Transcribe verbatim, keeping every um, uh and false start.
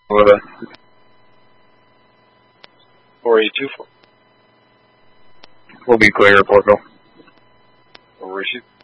What a four eight two four. We'll be clear, Porco. Over issue.